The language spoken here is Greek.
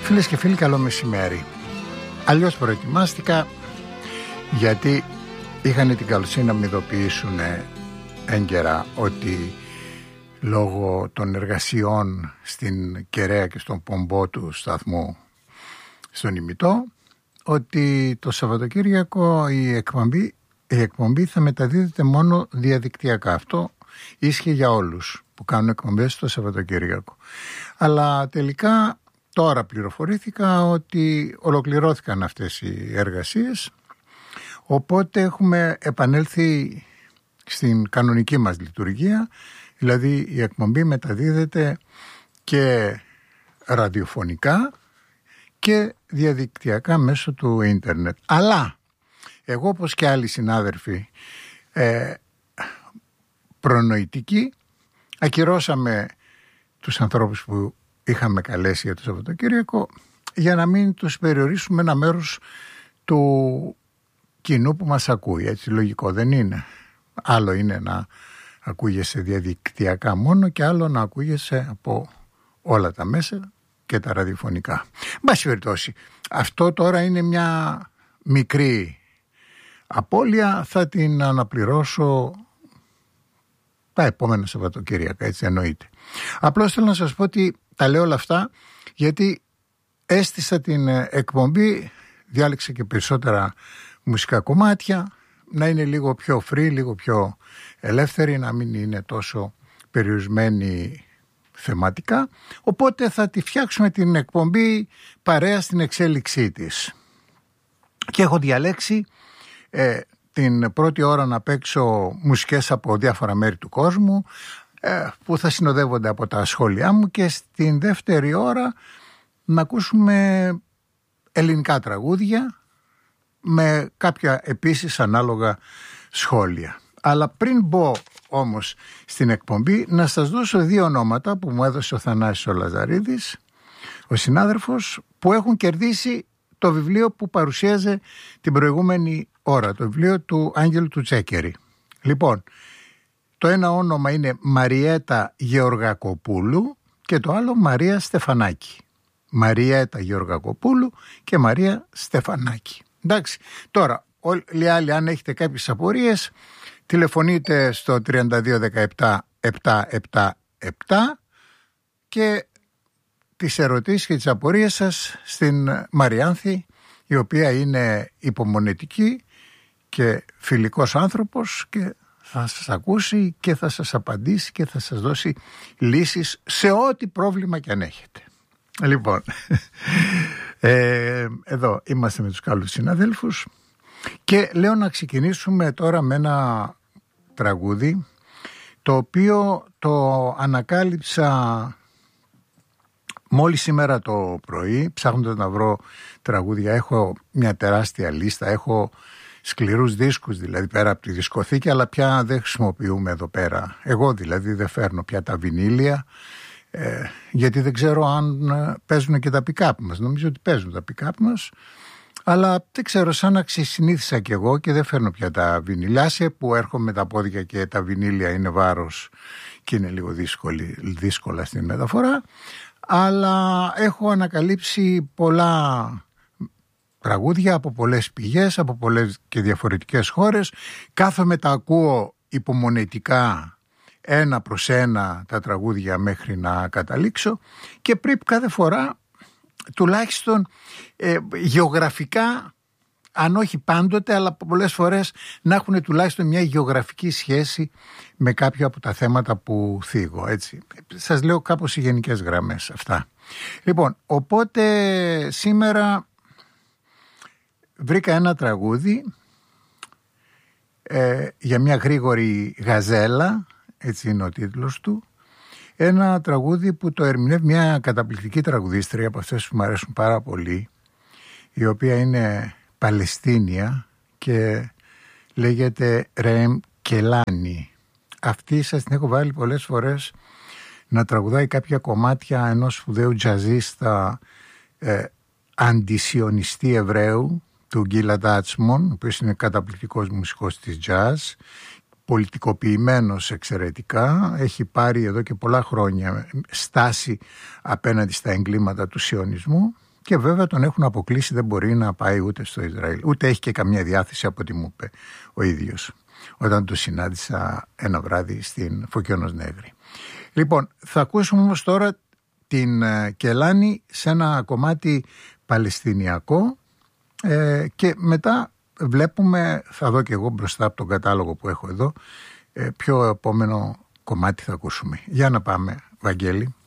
Φίλες και φίλοι, καλό μεσημέρι. Αλλιώς προετοιμάστηκα γιατί είχαν την καλοσύνη να με ειδοποιήσουν έγκαιρα ότι λόγω των εργασιών στην Κεραία και στον πομπό του σταθμού στον Ημιτό, ότι το Σαββατοκύριακο η εκπομπή θα μεταδίδεται μόνο διαδικτυακά. Αυτό ίσχυε για όλους που κάνουν εκπομπές το Σαββατοκύριακο. Αλλά τελικά τώρα πληροφορήθηκα ότι ολοκληρώθηκαν αυτές οι εργασίες, οπότε έχουμε επανέλθει στην κανονική μας λειτουργία, δηλαδή η εκπομπή μεταδίδεται και ραδιοφωνικά και διαδικτυακά μέσω του ίντερνετ. Αλλά εγώ, όπως και άλλοι συνάδελφοι προνοητικοί, ακυρώσαμε τους ανθρώπους που είχαμε καλέσει για το Σαββατοκύριακο για να μην τους περιορίσουμε ένα μέρος του κοινού που μας ακούει. Έτσι λογικό δεν είναι? Άλλο είναι να ακούγεσαι διαδικτυακά μόνο και άλλο να ακούγεσαι από όλα τα μέσα και τα ραδιοφωνικά. Μπάση περιπτώσει, αυτό τώρα είναι μια μικρή απώλεια, θα την αναπληρώσω τα επόμενα Σαββατοκύριακα, έτσι εννοείται. Απλώς θέλω να σας πω ότι τα λέω όλα αυτά γιατί έστησα την εκπομπή, διάλεξα και περισσότερα μουσικά κομμάτια, να είναι λίγο πιο free, λίγο πιο ελεύθερη, να μην είναι τόσο περιορισμένη θεματικά, οπότε θα τη φτιάξουμε την εκπομπή παρέα στην εξέλιξή της. Και έχω διαλέξει την πρώτη ώρα να παίξω μουσικές από διάφορα μέρη του κόσμου που θα συνοδεύονται από τα σχόλιά μου, και στην δεύτερη ώρα να ακούσουμε ελληνικά τραγούδια με κάποια επίσης ανάλογα σχόλια. Αλλά πριν μπω όμως στην εκπομπή, να σας δώσω δύο ονόματα που μου έδωσε ο Θανάσης ο Λαζαρίδης, ο συνάδελφος, που έχουν κερδίσει το βιβλίο που παρουσίαζε την προηγούμενη ώρα, το βιβλίο του Άγγελου του Τσέκερη. Λοιπόν, το ένα όνομα είναι Μαριέτα Γεωργακοπούλου και το άλλο Μαρία Στεφανάκη. Μαριέτα Γεωργακοπούλου και Μαρία Στεφανάκη. Εντάξει, τώρα όλοι οι άλλοι, αν έχετε κάποιες απορίες, τηλεφωνείτε στο 3217 777 και τις ερωτήσεις και τις απορίες σας στην Μαριάνθη, η οποία είναι υπομονετική και φιλικός άνθρωπος και θα σας ακούσει και θα σας απαντήσει και θα σας δώσει λύσεις σε ό,τι πρόβλημα και αν έχετε. Λοιπόν, εδώ είμαστε με τους καλούς συναδέλφους και λέω να ξεκινήσουμε τώρα με ένα τραγούδι το οποίο το ανακάλυψα μόλις σήμερα το πρωί, ψάχνοντας να βρω τραγούδια. Έχω μια τεράστια λίστα, έχω σκληρούς δίσκους δηλαδή πέρα από τη δισκοθήκη, αλλά πια δεν χρησιμοποιούμε εδώ πέρα. Εγώ δηλαδή δεν φέρνω πια τα βινίλια, γιατί δεν ξέρω αν παίζουν και τα pick-up μας. Νομίζω ότι παίζουν τα pick-up μας, αλλά δεν ξέρω, σαν να ξεσυνήθισα κι εγώ και δεν φέρνω πια τα βινίλια. Που έρχομαι με τα πόδια και τα βινίλια είναι βάρος και είναι λίγο δύσκολα στην μεταφορά. Αλλά έχω ανακαλύψει πολλά τραγούδια από πολλές πηγές, από πολλές και διαφορετικές χώρες. Κάθομαι τα ακούω υπομονετικά ένα προς ένα τα τραγούδια μέχρι να καταλήξω και πρέπει κάθε φορά τουλάχιστον γεωγραφικά, αν όχι πάντοτε, αλλά πολλές φορές να έχουν τουλάχιστον μια γεωγραφική σχέση με κάποια από τα θέματα που θίγω, έτσι. Σας λέω κάπως οι γενικές γραμμές αυτά. Λοιπόν, οπότε σήμερα βρήκα ένα τραγούδι για μια γρήγορη γαζέλα, έτσι είναι ο τίτλος του. Ένα τραγούδι που το ερμηνεύει μια καταπληκτική τραγουδίστρια από αυτές που μου αρέσουν πάρα πολύ, η οποία είναι Παλαιστίνια και λέγεται Ρέμ Κελάνη. Αυτή σας την έχω βάλει πολλές φορές να τραγουδάει κάποια κομμάτια ενός σπουδαίου τζαζίστα αντισιονιστή Εβραίου, του Γκίλαντ Άτσμον, ο οποίος είναι καταπληκτικός μουσικός της jazz, πολιτικοποιημένος εξαιρετικά, έχει πάρει εδώ και πολλά χρόνια στάση απέναντι στα εγκλήματα του σιωνισμού και βέβαια τον έχουν αποκλείσει, δεν μπορεί να πάει ούτε στο Ισραήλ, ούτε έχει και καμία διάθεση από ό,τι μου είπε ο ίδιος όταν το συνάντησα ένα βράδυ στην Φωκιώνος Νεύρη. Λοιπόν, θα ακούσουμε όμως τώρα την Κελάνη σε ένα κομμάτι παλαιστινιακό και μετά βλέπουμε, θα δω και εγώ μπροστά από τον κατάλογο που έχω εδώ, ποιο επόμενο κομμάτι θα ακούσουμε. Για να πάμε, Βαγγέλη.